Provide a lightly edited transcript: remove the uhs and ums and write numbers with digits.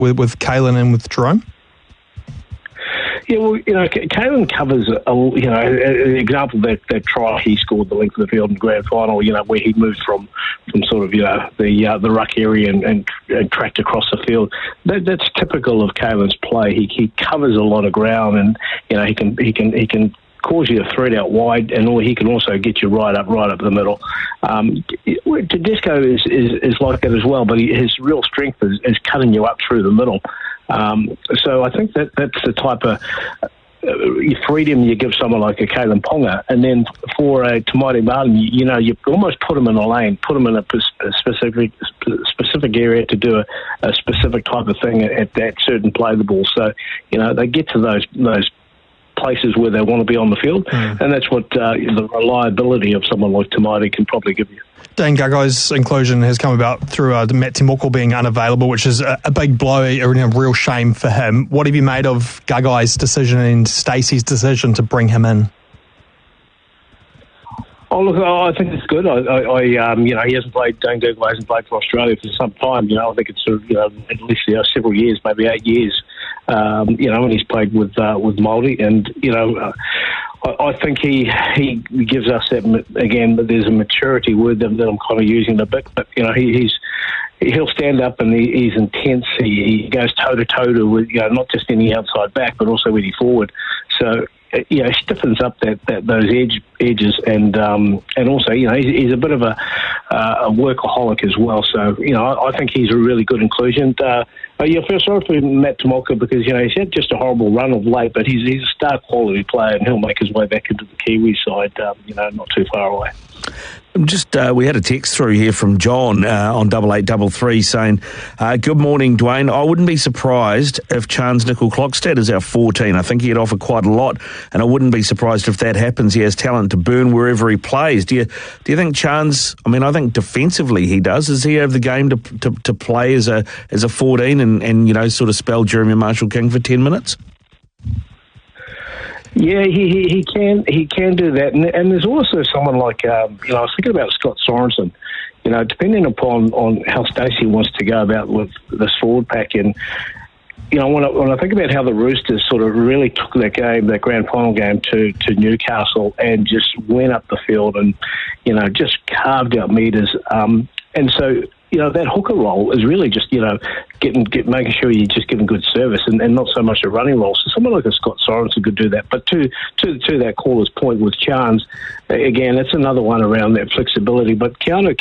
with Kalen and with Jerome? Yeah, well, Kalen covers, an example that try he scored the length of the field in the grand final, where he moved from sort of, the ruck area and tracked across the field. That's typical of Kalen's play. He covers a lot of ground, and, he can cause you a threat out wide, and he can also get you right up the middle. Tedesco is like that as well, but his real strength is cutting you up through the middle. So I think that's the type of freedom you give someone like a Kalen Ponga, and then for a Tamati Martin, you almost put him in a lane, put him in a specific area to do a specific type of thing at that certain play of the ball. So they get to those places where they want to be on the field, and that's what the reliability of someone like Tamati can probably give you. Dane Gagai's inclusion has come about through Matt Timoko being unavailable, which is a big blow, a real shame for him. What have you made of Gagai's decision and Stacey's decision to bring him in? Oh, look, I think it's good. He hasn't played, Dane Gagai hasn't played for Australia for some time. I think it's at least several years, maybe 8 years. And he's played with Māori, and I think he gives us that again. But there's a maturity word that I'm kind of using a bit. But he'll stand up and he's intense. He goes toe to toe with not just any outside back, but also any forward. So he stiffens up those edges, and also he's a bit of a workaholic as well. So I think he's a really good inclusion. I feel sorry for Matt Timoko because he's had just a horrible run of late, but he's a star quality player, and he'll make his way back into the Kiwi side, not too far away. We had a text through here from John on 8833 saying, good morning, Dwayne. I wouldn't be surprised if Chance Nickel-Klokstad is our 14. I think he'd offer quite a lot, and I wouldn't be surprised if that happens. He has talent to burn wherever he plays. Do you think Chance, I think defensively he does. Does he have the game to play as a 14 and sort of spell Jeremy Marshall-King for 10 minutes? Yeah, he can do that, and there's also someone like I was thinking about Scott Sorensen. Depending on how Stacey wants to go about with this forward pack, and when I think about how the Roosters sort of really took that grand final game to Newcastle and just went up the field and just carved out metres, and so. That hooker role is really just, making sure you just give them good service and not so much a running role. So someone like a Scott Sorensen could do that. But to that caller's point with Chance, again, it's another one around that flexibility. But Keanu